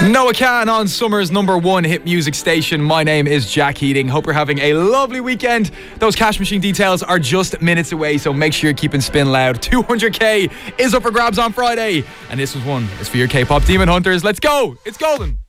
Noah Kahan on Summer's #1 hit music station. My name is Jack Heating. Hope you're having a lovely weekend. Those cash machine details are just minutes away, so make sure you're keeping spin loud. 200k is up for grabs on Friday, and this one is for your K-pop demon hunters. Let's go! It's golden.